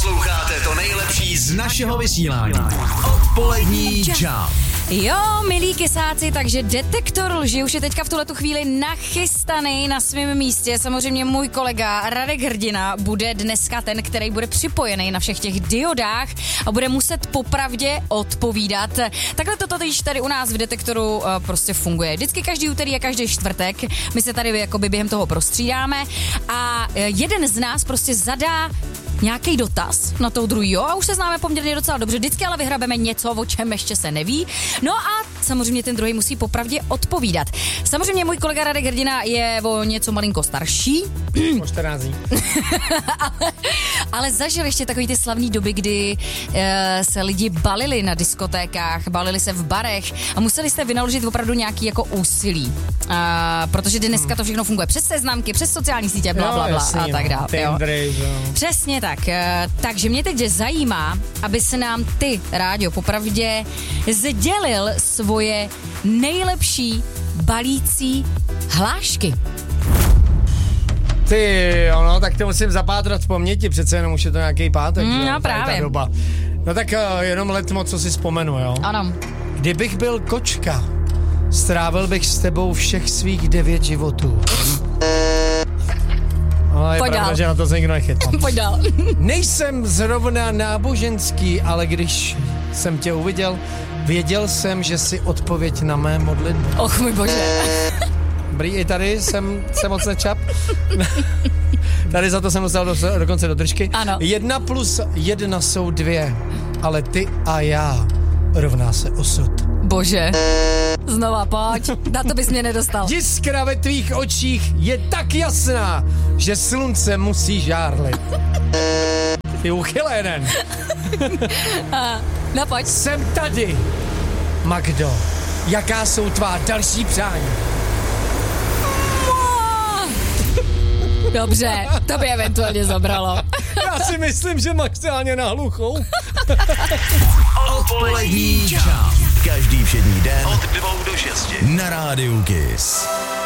Posloucháte to nejlepší z našeho vysílání. Odpolední Jump. Jo, milí kysáci, takže detektor lži už je teďka v tuhletu chvíli nachystaný na svém místě. Samozřejmě můj kolega Radek Hrdina bude dneska ten, který bude připojený na všech těch diodách a bude muset popravdě odpovídat. Takhle to totiž tady u nás v detektoru prostě funguje. Vždycky každý úterý a každý čtvrtek my se tady jakoby během toho prostřídáme a jeden z nás prostě zadá nějaký dotaz na toho druhýho a už se známe poměrně docela dobře. Vždycky ale vyhrabeme něco, o čem ještě se neví. No a samozřejmě ten druhý musí popravdě odpovídat. Samozřejmě můj kolega Radek Hrdina je o něco malinko starší. O 14 dní. ale zažil ještě takový ty slavný doby, kdy se lidi balili na diskotékách, balili se v barech a museli jste vynaložit opravdu nějaký jako úsilí. Protože dneska to všechno funguje přes seznamky, přes sociální sítě, blablabla a tak dále. Přesně tak. Takže mě teď zajímá, aby se nám ty, Ráďo, popravdě sdělil svoje nejlepší balící hlášky. Ty, no, tak to musím zapátrat v paměti, přece jenom už je to nějaký pátek. No právě. Doba. No tak jenom letmo, co si vzpomenu, jo? Ano. Kdybych byl kočka, strávil bych s tebou všech svých 9 životů. Ale je pravda, že na to se nikdo nechytl. Pojď dál. Nejsem zrovna náboženský, ale když jsem tě uviděl, věděl jsem, že jsi odpověď na mé modlitby. Och, můj bože. Dobrý, i tady jsem se moc nečap. Tady za to jsem dostal dokonce do držky. Ano. 1 + 1 jsou 2, ale ty a já rovná se osud. Bože. Znova, pojď. Na to bys mě nedostal. Jiskra ve tvých očích je tak jasná, že slunce musí žárlit. Ty uchylénen. No pojď. Jsem tady. Magdo, jaká jsou tvá další přání? Dobře, to by eventuálně zabralo. Já si myslím, že maximálně na hluchou. Odpolední Jump. Každý všední den od 2 do 6 na rádiu Kiss.